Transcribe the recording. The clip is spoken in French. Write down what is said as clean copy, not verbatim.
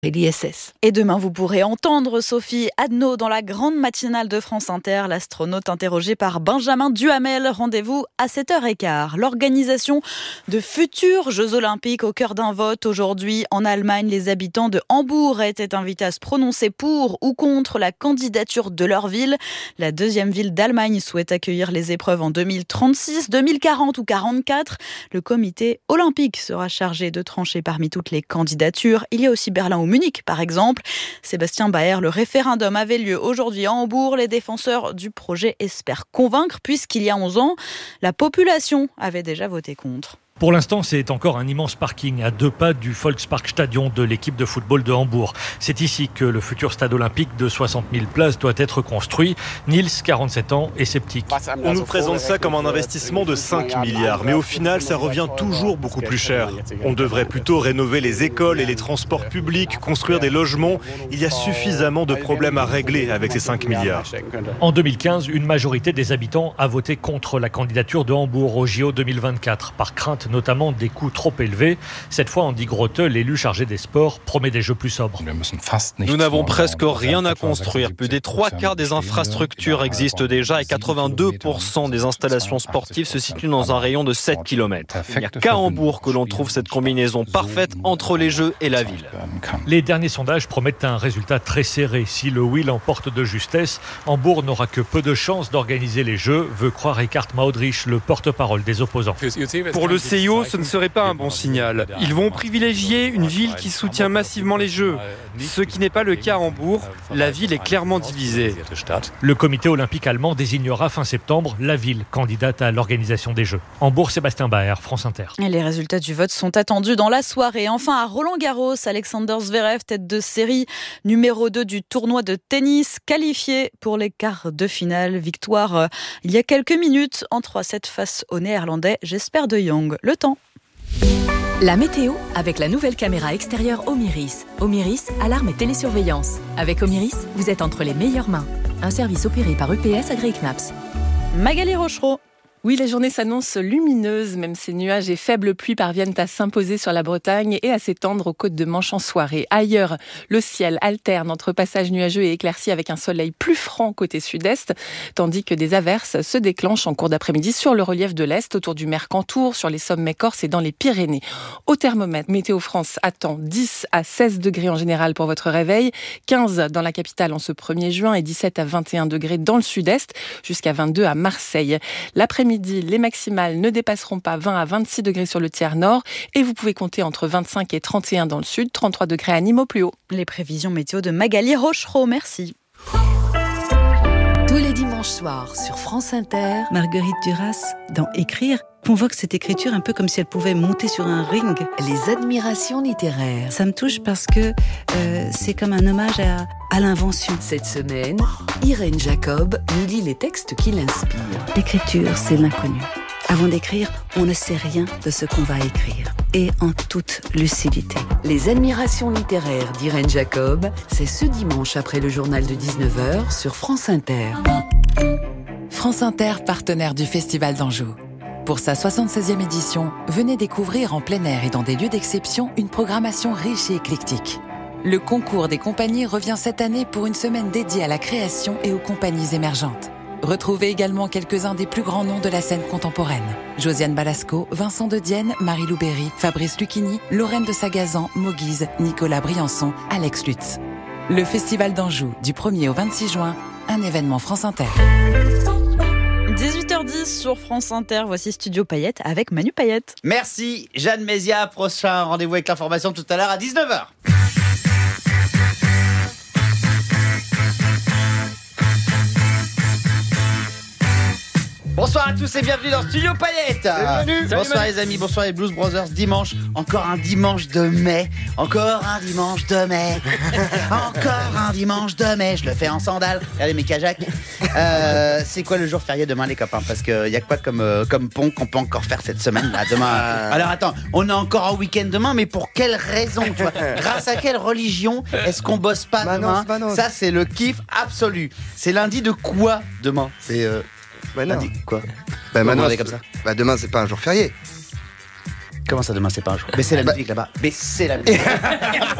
et l'ISS. Et demain, vous pourrez entendre Sophie Adno dans la grande matinale de France Inter, l'astronaute interrogée par Benjamin Duhamel. Rendez-vous à 7h15. L'organisation de futurs Jeux Olympiques au cœur d'un vote. Aujourd'hui, en Allemagne, les habitants de Hambourg étaient invités à se prononcer pour ou contre la candidature de leur ville. La deuxième ville d'Allemagne souhaite accueillir les épreuves en 2036, 2040 ou 44. Le comité olympique sera chargé de trancher parmi toutes les candidatures. Il y a aussi Berlin ou Munich, par exemple. Sébastien Baer, le référendum avait lieu aujourd'hui à Hambourg. Les défenseurs du projet espèrent convaincre, puisqu'il y a 11 ans, la population avait déjà voté contre. Pour l'instant, c'est encore un immense parking à 2 pas du Volksparkstadion de l'équipe de football de Hambourg. C'est ici que le futur stade olympique de 60 000 places doit être construit. Niels, 47 ans, est sceptique. On nous présente ça comme un investissement de 5 milliards, mais au final, ça revient toujours beaucoup plus cher. On devrait plutôt rénover les écoles et les transports publics, construire des logements. Il y a suffisamment de problèmes à régler avec ces 5 milliards. En 2015, une majorité des habitants a voté contre la candidature de Hambourg au JO 2024, par crainte notamment des coûts trop élevés. Cette fois, Andy Grote, l'élu chargé des sports, promet des jeux plus sobres. Nous n'avons presque rien à construire. Plus des 3/4 des infrastructures existent déjà et 82% des installations sportives se situent dans un rayon de 7 km. Il n'y a qu'à Hambourg que l'on trouve cette combinaison parfaite entre les jeux et la ville. Les derniers sondages promettent un résultat très serré. Si le oui l'emporte de justesse, Hambourg n'aura que peu de chances d'organiser les jeux, veut croire Ricard Maudrich, le porte-parole des opposants. Pour le CIO, ce ne serait pas un bon signal. Ils vont privilégier une ville qui soutient massivement les Jeux. Ce qui n'est pas le cas à Hambourg. La ville est clairement divisée. Le comité olympique allemand désignera fin septembre la ville candidate à l'organisation des Jeux. Hambourg, Sébastien Baer, France Inter. Et les résultats du vote sont attendus dans la soirée. Enfin, à Roland-Garros, Alexander Zverev, tête de série numéro 2 du tournoi de tennis, qualifié pour les quarts de finale. Victoire il y a quelques minutes en 3-7 face au Néerlandais Jesper de Jong. Le temps. La météo avec la nouvelle caméra extérieure Omiris. Omiris, alarme et télésurveillance. Avec Omiris, vous êtes entre les meilleures mains. Un service opéré par UPS AgriKnaps. Magali Rochereau. Oui, la journée s'annonce lumineuse, même ces nuages et faibles pluies parviennent à s'imposer sur la Bretagne et à s'étendre aux côtes de Manche en soirée. Ailleurs, le ciel alterne entre passages nuageux et éclaircis avec un soleil plus franc côté sud-est, tandis que des averses se déclenchent en cours d'après-midi sur le relief de l'Est, autour du Mercantour, sur les sommets corses et dans les Pyrénées. Au thermomètre, Météo France attend 10 à 16 degrés en général pour votre réveil, 15 dans la capitale en ce 1er juin et 17 à 21 degrés dans le sud-est, jusqu'à 22 à Marseille. L'après-midi, les maximales ne dépasseront pas 20 à 26 degrés sur le tiers nord et vous pouvez compter entre 25 et 31 dans le sud, 33 degrés à Nîmes au plus haut. Les prévisions météo de Magali Rochereau, merci. Tous les dimanches soirs sur France Inter, Marguerite Duras, dans Écrire, convoque cette écriture un peu comme si elle pouvait monter sur un ring. les admirations littéraires. Ça me touche parce que c'est comme un hommage à l'invention. Cette semaine, Irène Jacob nous lit les textes qui l'inspirent. L'écriture, c'est l'inconnu. Avant d'écrire, on ne sait rien de ce qu'on va écrire. Et en toute lucidité. Les admirations littéraires d'Irène Jacob, c'est ce dimanche après le journal de 19h sur France Inter. France Inter, partenaire du Festival d'Anjou. Pour sa 76e édition, venez découvrir en plein air et dans des lieux d'exception une programmation riche et éclectique. Le concours des compagnies revient cette année pour une semaine dédiée à la création et aux compagnies émergentes. Retrouvez également quelques-uns des plus grands noms de la scène contemporaine. Josiane Balasco, Vincent de Dienne, Marie-Lou Berry, Fabrice Lucchini, Lorraine de Sagazan, Moguise, Nicolas Briançon, Alex Lutz. Le Festival d'Anjou, du 1er au 26 juin, un événement France Inter. 18h10 sur France Inter, voici Studio Payette avec Manu Payette. Merci Jeanne Mézia, prochain rendez-vous avec l'information tout à l'heure à 19h. Bonsoir à tous et bienvenue dans Studio Payette. Bonsoir les amis, bonsoir les Blues Brothers. Dimanche, encore un dimanche de mai. Encore un dimanche de mai. Encore un dimanche de mai. Je le fais en sandales. Regardez mes Kajaks. C'est quoi le jour férié demain les copains? Parce qu'il y a quoi comme pont qu'on peut encore faire cette semaine là, demain. Alors attends, on est encore en week-end demain, mais pour quelle raison tu vois? Grâce à quelle religion est-ce qu'on bosse pas demain? Ça c'est le kiff absolu. C'est lundi de quoi demain? C'est lundi quoi? Maintenant, comme ça. Demain c'est pas un jour férié. Comment ça demain c'est pas un jour? Baissez la musique là-bas. Baissez la musique.